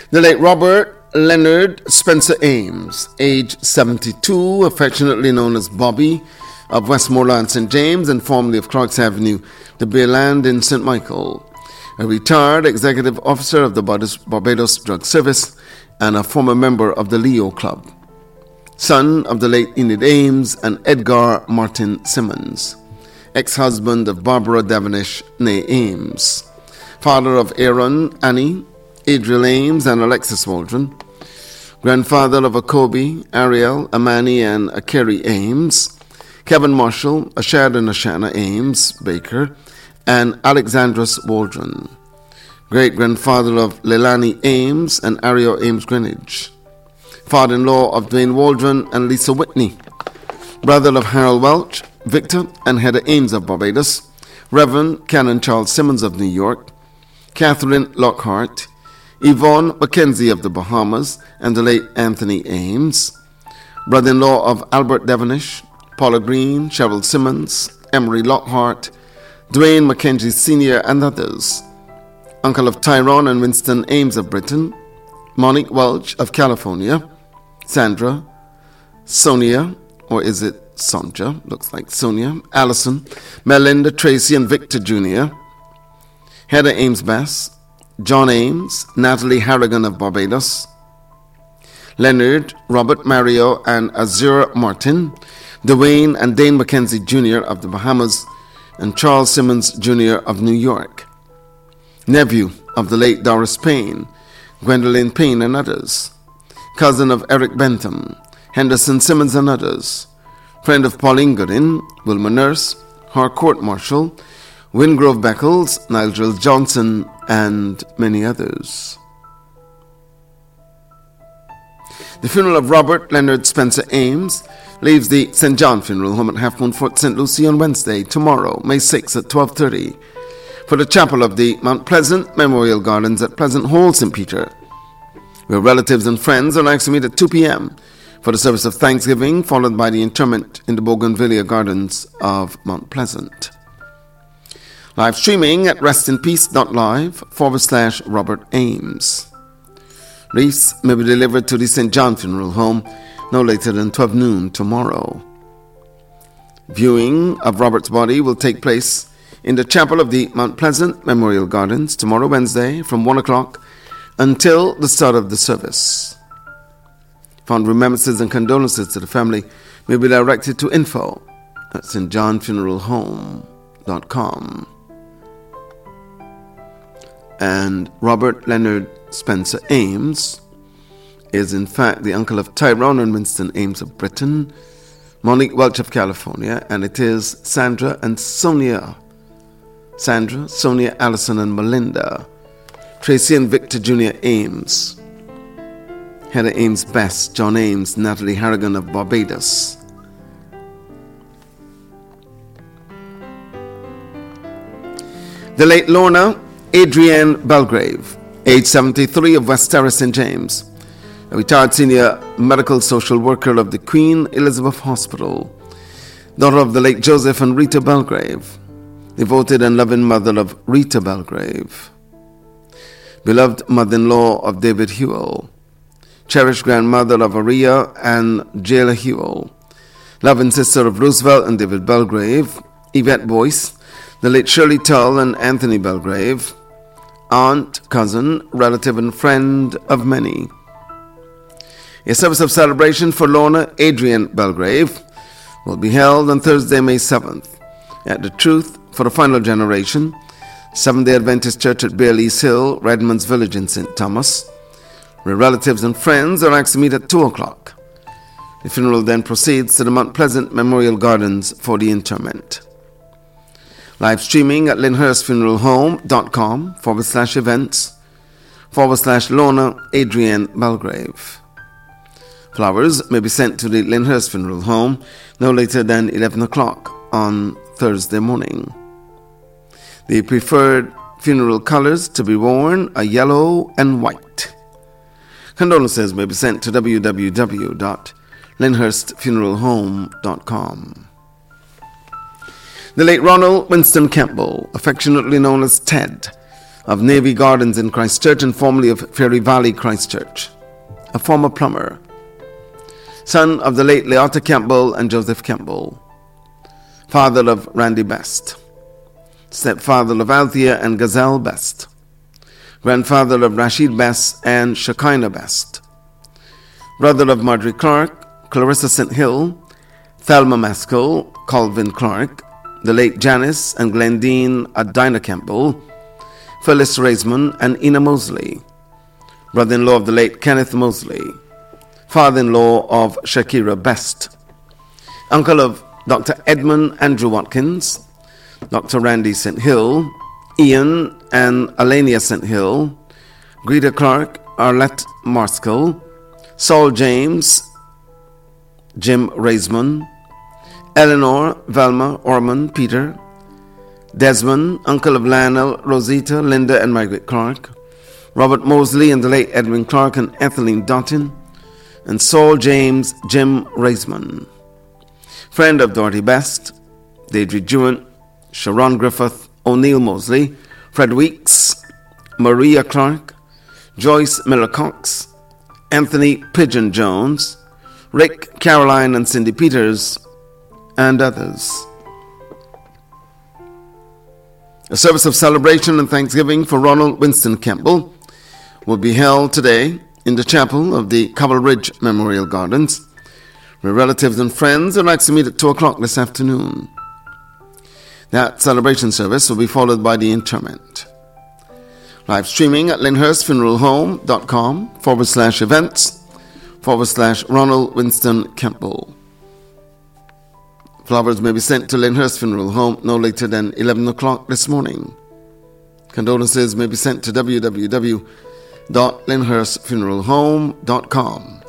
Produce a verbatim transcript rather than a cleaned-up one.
The late Robert Leonard Spencer Ames, age seventy-two, affectionately known as Bobby, of Westmoreland, Saint James, and formerly of Clarks Avenue, the Bayland in Saint Michael, a retired executive officer of the Barbados Drug Service and a former member of the Leo Club. Son of the late Enid Ames and Edgar Martin Simmons, ex-husband of Barbara Devonish née Ames, father of Aaron, Annie, Adriel Ames, and Alexis Waldron, grandfather of Akobe, Ariel, Amani, and Akeri Ames, Kevin Marshall, Ashad and Ashana Ames Baker, and Alexandros Waldron, great-grandfather of Leilani Ames and Ario Ames Greenwich, father-in-law of Dwayne Waldron and Lisa Whitney, brother of Harold Welch, Victor and Heather Ames of Barbados, Reverend Canon Charles Simmons of New York, Catherine Lockhart, Yvonne Mackenzie of the Bahamas, and the late Anthony Ames, brother-in-law of Albert Devonish, Paula Green, Cheryl Simmons, Emery Lockhart, Dwayne Mackenzie Senior and others, uncle of Tyrone and Winston Ames of Britain, Monique Welch of California, Sandra, Sonia, or is it Sonja? Looks like Sonia, Allison, Melinda, Tracy, and Victor Junior, Heather Ames Bass, John Ames, Natalie Harrigan of Barbados, Leonard, Robert Mario, and Azure Martin, Dwayne and Dane Mackenzie Junior of the Bahamas, and Charles Simmons Junior of New York, nephew of the late Doris Payne, Gwendolyn Payne and others, cousin of Eric Bentham, Henderson Simmons and others, friend of Pauline Goodin, Wilma Nurse, Harcourt Marshall, Wingrove Beckles, Nigel Johnson, and many others. The funeral of Robert Leonard Spencer Ames leaves the Saint John Funeral Home at Half Moon Fort Saint Lucie on Wednesday, tomorrow, May sixth at twelve thirty, for the chapel of the Mount Pleasant Memorial Gardens at Pleasant Hall, Saint Peter, where relatives and friends are likely to meet at two p.m. for the service of Thanksgiving, followed by the interment in the Bougainvillea Gardens of Mount Pleasant. Live streaming at restinpeace.live forward slash Robert Ames. Wreaths may be delivered to the Saint John Funeral Home no later than twelve noon tomorrow. Viewing of Robert's body will take place in the chapel of the Mount Pleasant Memorial Gardens tomorrow, Wednesday, from one o'clock until the start of the service. Fond remembrances and condolences to the family may be directed to info at s t john funeral home dot com. And Robert Leonard Spencer Ames is in fact the uncle of Tyrone and Winston Ames of Britain, Monique Welch of California, and it is Sandra and Sonia. Sandra, Sonia, Allison, and Melinda, Tracy and Victor Junior Ames, Heather Ames Best, John Ames, Natalie Harrigan of Barbados. The late Lorna Adrienne Belgrave, age seventy-three, of West Terrace, Saint James, a retired senior medical social worker of the Queen Elizabeth Hospital, daughter of the late Joseph and Rita Belgrave, devoted and loving mother of Rita Belgrave, beloved mother-in-law of David Hewell, cherished grandmother of Aria and Jayla Hewell, loving sister of Roosevelt and David Belgrave, Yvette Boyce, the late Shirley Tull and Anthony Belgrave, aunt, cousin, relative, and friend of many. A service of celebration for Lorna Adrienne Belgrave will be held on Thursday, May seventh, at the Truth for the Final Generation, Seventh-day Adventist Church at Bailey's Hill, Redmonds Village in Saint Thomas, where relatives and friends are asked to meet at two o'clock. The funeral then proceeds to the Mount Pleasant Memorial Gardens for the interment. Live streaming at lyndhurstfuneralhome.com forward slash events forward slash Lorna Adrienne Belgrave. Flowers may be sent to the Lyndhurst Funeral Home no later than eleven o'clock on Thursday morning. The preferred funeral colors to be worn are yellow and white. Condolences may be sent to w w w dot lyndhurst funeral home dot com. The late Ronald Winston Campbell, affectionately known as Ted, of Navy Gardens in Christchurch and formerly of Fairy Valley, Christchurch. A former plumber. Son of the late Leota Campbell and Joseph Campbell. Father of Randy Best. Stepfather of Althea and Gazelle Best. Grandfather of Rashid Best and Shekinah Best. Brother of Marjorie Clark, Clarissa Saint Hill, Thelma Maskell, Colvin Clark, the late Janice and Glendine Adina Campbell, Phyllis Raisman and Ina Mosley. Brother-in-law of the late Kenneth Mosley. Father-in-law of Shakira Best. Uncle of Doctor Edmund Andrew Watkins, Doctor Randy Saint Hill, Ian and Alania Saint Hill, Greta Clark, Arlette Marskell, Saul James, Jim Raisman, Eleanor, Velma, Ormond, Peter, Desmond, uncle of Lionel, Rosita, Linda and Margaret Clark, Robert Mosley and the late Edwin Clark and Ethelene Doughton, and Saul James, Jim Raisman. Friend of Dorothy Best, Deidre Jewett, Sharon Griffith, O'Neill Mosley, Fred Weeks, Maria Clark, Joyce Miller Cox, Anthony Pigeon Jones, Rick, Caroline and Cindy Peters, and others. A service of celebration and thanksgiving for Ronald Winston Campbell will be held today in the chapel of the Cobble Ridge Memorial Gardens, where relatives and friends are likely to meet at two o'clock this afternoon. That celebration service will be followed by the interment. Live streaming at lyndhurstfuneralhome.com forward slash events forward slash Ronald Winston Campbell. Flowers may be sent to Lyndhurst Funeral Home no later than eleven o'clock this morning. Condolences may be sent to w w w dot lyndhurst funeral home dot com.